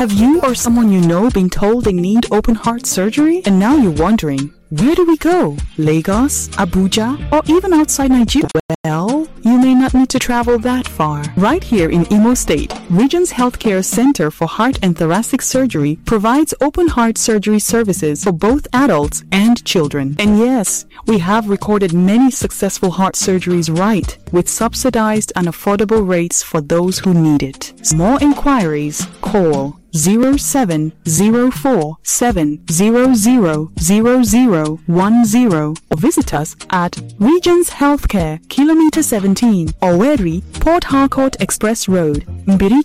Have you or someone you know been told they need open heart surgery and now you're wondering, where do we go? Lagos, Abuja, or even outside Nigeria? Well, you may not need to travel that far. Right here in Imo State, Regions Healthcare Center for Heart and Thoracic Surgery provides open heart surgery services for both adults and children. And yes, we have recorded many successful heart surgeries right, with subsidized and affordable rates for those who need it. For more inquiries, call 0704-700-0010 or visit us at Regions Healthcare, Kilometer 17, Owerri, Port Harcourt Express Road, Mbiri